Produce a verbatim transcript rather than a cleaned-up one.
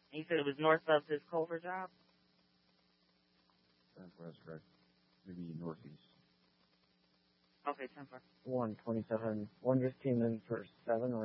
And you said it was north of his Culver job? That's correct. Maybe northeast. Okay, ten four. one twenty-seven, one fifteen in for seven.